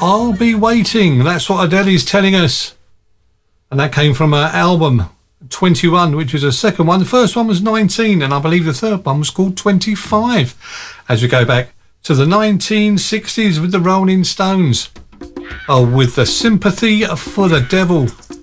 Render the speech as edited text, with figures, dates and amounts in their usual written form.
I'll Be Waiting. That's what Adele's telling us. And that came from her album 21, which was her second one. The first one was 19, and I believe the third one was called 25. As we go back to the 1960s with the Rolling Stones. Oh, with the Sympathy for the Devil.